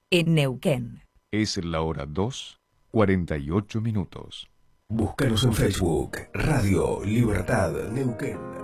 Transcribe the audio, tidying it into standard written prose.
en Neuquén. Es la hora 2:48 minutos. Búscanos en Facebook, Radio Libertad Neuquén.